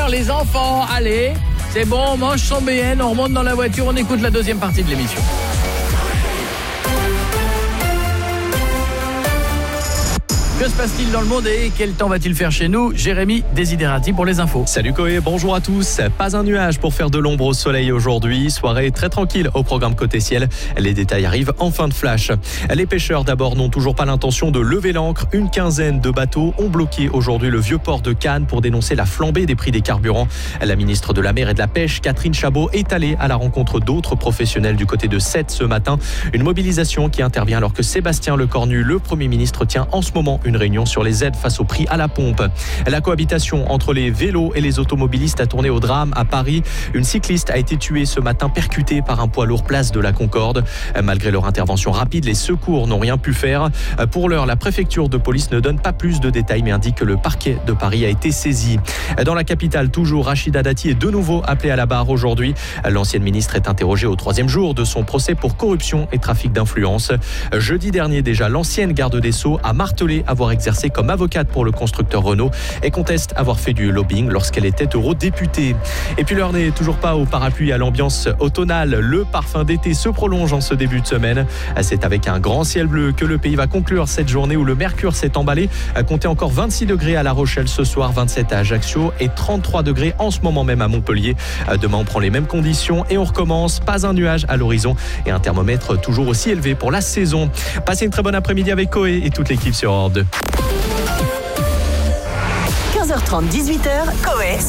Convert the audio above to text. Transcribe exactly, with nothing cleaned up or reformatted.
les enfants. Allez, c'est bon, on mange son B N, on remonte dans la voiture, on écoute la deuxième partie de l'émission. Que se passe-t-il dans le monde et quel temps va-t-il faire chez nous? Jérémy Desiderati pour les infos. Salut Koé, bonjour à tous. Pas un nuage pour faire de l'ombre au soleil aujourd'hui. Soirée très tranquille au programme côté ciel. Les détails arrivent en fin de flash. Les pêcheurs d'abord n'ont toujours pas l'intention de lever l'ancre. Une quinzaine de bateaux ont bloqué aujourd'hui le vieux port de Cannes pour dénoncer la flambée des prix des carburants. La ministre de la Mer et de la Pêche, Catherine Chabot, est allée à la rencontre d'autres professionnels du côté de Sète ce matin. Une mobilisation qui intervient alors que Sébastien Lecornu, le Premier ministre, tient en ce moment une réunion sur les aides face au prix à la pompe. La cohabitation entre les vélos et les automobilistes a tourné au drame à Paris. Une cycliste a été tuée ce matin, percutée par un poids lourd place de la Concorde. Malgré leur intervention rapide, les secours n'ont rien pu faire. Pour l'heure, la préfecture de police ne donne pas plus de détails mais indique que le parquet de Paris a été saisi. Dans la capitale, toujours, Rachida Dati est de nouveau appelée à la barre aujourd'hui. L'ancienne ministre est interrogée au troisième jour de son procès pour corruption et trafic d'influence. Jeudi dernier déjà, l'ancienne garde des Sceaux a martelé avoir exercé comme avocate pour le constructeur Renault et conteste avoir fait du lobbying lorsqu'elle était eurodéputée. Et puis l'heure n'est toujours pas au parapluie à l'ambiance automnale. Le parfum d'été se prolonge en ce début de semaine. C'est avec un grand ciel bleu que le pays va conclure cette journée où le mercure s'est emballé. Comptez encore vingt-six degrés à La Rochelle ce soir, vingt-sept à Ajaccio et trente-trois degrés en ce moment même à Montpellier. Demain, on prend les mêmes conditions et on recommence. Pas un nuage à l'horizon et un thermomètre toujours aussi élevé pour la saison. Passez une très bonne après-midi avec Koé et toute l'équipe sur Europe deux. quinze heures trente, dix-huit heures, Koé.